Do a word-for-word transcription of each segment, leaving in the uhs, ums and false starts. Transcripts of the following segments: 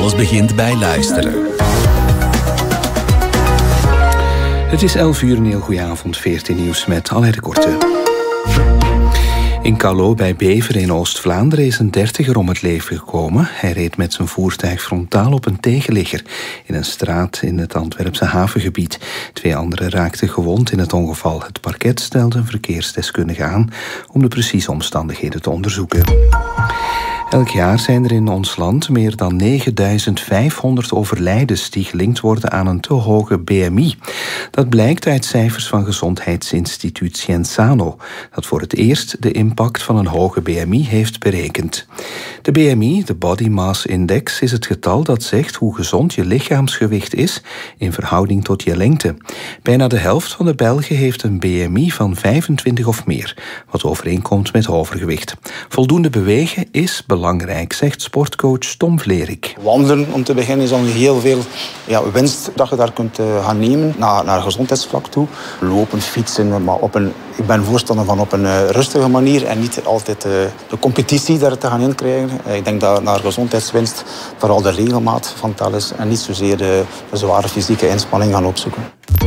Alles begint bij luisteren. Het is elf uur, een heel goede avond, veertien nieuws met Alain de Korte. In Callot bij Beveren in Oost-Vlaanderen is een dertiger om het leven gekomen. Hij reed met zijn voertuig frontaal op een tegenligger in een straat in het Antwerpse havengebied. Twee anderen raakten gewond in het ongeval. Het parket stelde een verkeersdeskundige aan om de precieze omstandigheden te onderzoeken. Elk jaar zijn er in ons land meer dan negenduizend vijfhonderd overlijdens die gelinkt worden aan een te hoge B M I. Dat blijkt uit cijfers van gezondheidsinstituut Cienzano, dat voor het eerst de impact van een hoge B M I heeft berekend. De B M I, de Body Mass Index, is het getal dat zegt hoe gezond je lichaamsgewicht is in verhouding tot je lengte. Bijna de helft van de Belgen heeft een B M I van vijfentwintig of meer, wat overeenkomt met overgewicht. Voldoende bewegen is belangrijk. Belangrijk, zegt sportcoach Tom Vlerik. Wandelen, om te beginnen, is al heel veel ja, winst dat je daar kunt uh, gaan nemen naar, naar gezondheidsvlak toe. Lopen, fietsen, maar op een, ik ben voorstander van op een uh, rustige manier en niet altijd uh, de competitie daar te gaan inkrijgen. Uh, ik denk dat naar gezondheidswinst vooral de regelmaat van tel is en niet zozeer de, de zware fysieke inspanning gaan opzoeken.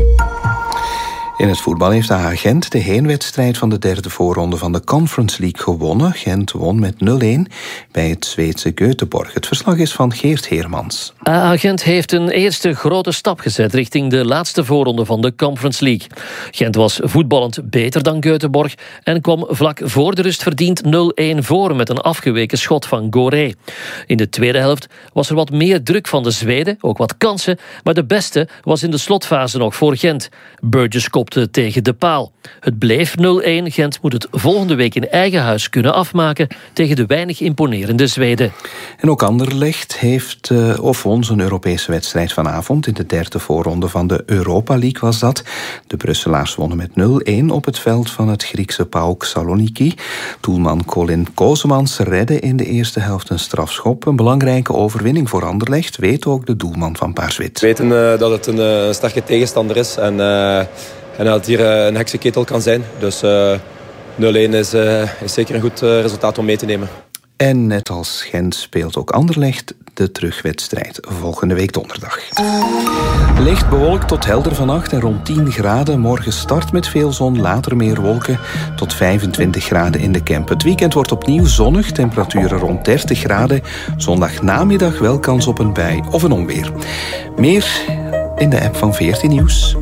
In het voetbal heeft A H Gent de heenwedstrijd van de derde voorronde van de Conference League gewonnen. Gent won met nul-een bij het Zweedse Göteborg. Het verslag is van Geert Heermans. A H Gent heeft een eerste grote stap gezet richting de laatste voorronde van de Conference League. Gent was voetballend beter dan Göteborg en kwam vlak voor de rust verdiend nul-een voor met een afgeweken schot van Goré. In de tweede helft was er wat meer druk van de Zweden, ook wat kansen, maar de beste was in de slotfase nog voor Gent. Burgess kopte tegen de paal. Het bleef nul-een. Gent moet het volgende week in eigen huis kunnen afmaken tegen de weinig imponerende Zweden. En ook Anderlecht heeft uh, of won een Europese wedstrijd vanavond. In de derde voorronde van de Europa League was dat. De Brusselaars wonnen met nul-een op het veld van het Griekse PAOK Saloniki. Doelman Colin Kozemans redde in de eerste helft een strafschop. Een belangrijke overwinning voor Anderlecht, weet ook de doelman van Paarswit. We weten uh, dat het een uh, sterke tegenstander is en... Uh... En dat het hier een heksenketel kan zijn. Dus uh, nul-een is, uh, is zeker een goed uh, resultaat om mee te nemen. En net als Gent speelt ook Anderlecht de terugwedstrijd volgende week donderdag. Licht bewolkt tot helder vannacht en rond tien graden. Morgen start met veel zon, later meer wolken tot vijfentwintig graden in de Kemp. Het weekend wordt opnieuw zonnig, temperaturen rond dertig graden. Zondag namiddag wel kans op een bui of een onweer. Meer in de app van veertien Nieuws.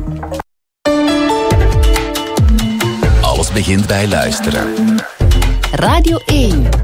Alles begint bij luisteren. Radio één.